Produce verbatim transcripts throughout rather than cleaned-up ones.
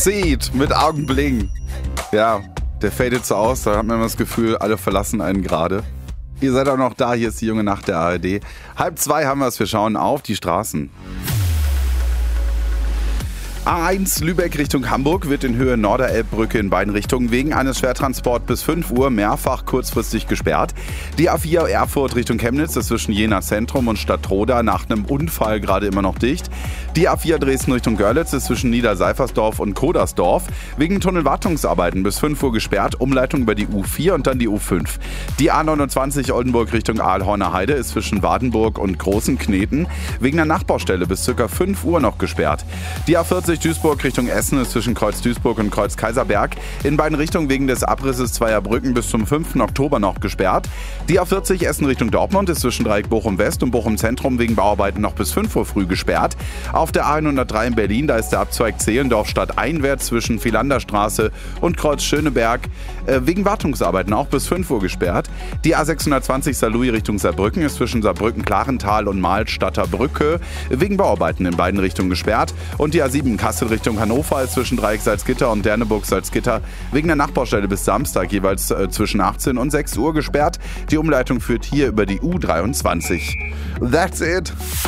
Seed mit Augenbling. Ja, der fadet so aus, da hat man immer das Gefühl, alle verlassen einen gerade. Ihr seid auch noch da, hier ist die junge Nacht der A R D. Halb zwei haben wir es, wir schauen auf die Straßen. A eins Lübeck Richtung Hamburg wird in Höhe Norderelbbrücke in beiden Richtungen wegen eines Schwertransports bis fünf Uhr mehrfach kurzfristig gesperrt. Die A vier Erfurt Richtung Chemnitz ist zwischen Jena Zentrum und Stadtroda nach einem Unfall gerade immer noch dicht. Die A vier Dresden Richtung Görlitz ist zwischen Niederseifersdorf und Kodersdorf wegen Tunnelwartungsarbeiten bis fünf Uhr gesperrt. Umleitung über die U vier und dann die U fünf. Die A neunundzwanzig Oldenburg Richtung Aalhorner Heide ist zwischen Wardenburg und Großen Kneten wegen einer Nachbaustelle bis ca. fünf Uhr noch gesperrt. Die A vierzig Duisburg Richtung Essen ist zwischen Kreuz Duisburg und Kreuz Kaiserberg in beiden Richtungen wegen des Abrisses zweier Brücken bis zum fünften Oktober noch gesperrt. Die A vierzig Essen Richtung Dortmund ist zwischen Dreieck Bochum West und Bochum Zentrum wegen Bauarbeiten noch bis fünf Uhr früh gesperrt. Auf der A hundertdrei in Berlin, da ist der Abzweig Zehlendorf stadteinwärts zwischen Philanderstraße und Kreuz Schöneberg äh, wegen Wartungsarbeiten auch bis fünf Uhr gesperrt. Die A sechshundertzwanzig Saarlouis Richtung Saarbrücken ist zwischen Saarbrücken-Klarental und Mahlstadter Brücke wegen Bauarbeiten in beiden Richtungen gesperrt. Und die A sieben Kassel Richtung Hannover ist zwischen Dreieck Salzgitter und Derneburg Salzgitter wegen der Nachbaustelle bis Samstag jeweils äh, zwischen achtzehn und sechs Uhr gesperrt. Die Umleitung führt hier über die U dreiundzwanzig. That's it.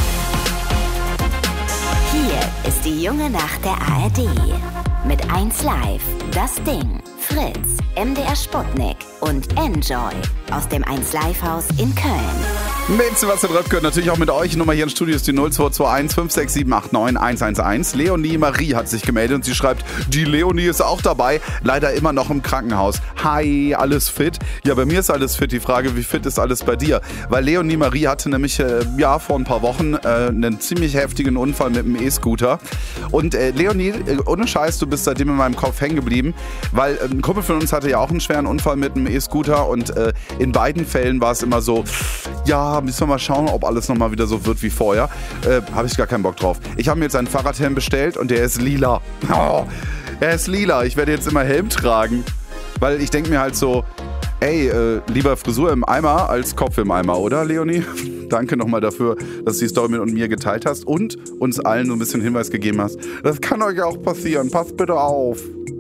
Hier ist die junge Nacht der A R D. Mit eins Live, das Ding, Fritz, M D R Sputnik und Enjoy aus dem eins Live Haus in Köln. Mit Sebastian Röpke, natürlich auch mit euch. Die Nummer hier im Studio ist die null zwei zwei eins fünf sechs sieben acht neun eins eins eins. Leonie Marie hat sich gemeldet und sie schreibt, die Leonie ist auch dabei, leider immer noch im Krankenhaus. Hi, alles fit? Ja, bei mir ist alles fit. Die Frage, wie fit ist alles bei dir? Weil Leonie Marie hatte nämlich äh, ja, vor ein paar Wochen äh, einen ziemlich heftigen Unfall mit einem E-Scooter. Und äh, Leonie, äh, ohne Scheiß, du bist seitdem in meinem Kopf hängen geblieben, weil äh, ein Kumpel von uns hatte ja auch einen schweren Unfall mit einem E-Scooter und äh, in beiden Fällen war es immer so, ja, müssen wir mal schauen, ob alles nochmal wieder so wird wie vorher. Äh, habe ich gar keinen Bock drauf. Ich habe mir jetzt einen Fahrradhelm bestellt und der ist lila. Oh, er ist lila. Ich werde jetzt immer Helm tragen. Weil ich denke mir halt so, ey, äh, lieber Frisur im Eimer als Kopf im Eimer, oder Leonie? Danke nochmal dafür, dass du die Story mit mir geteilt hast und uns allen so ein bisschen Hinweis gegeben hast. Das kann euch auch passieren. Passt bitte auf.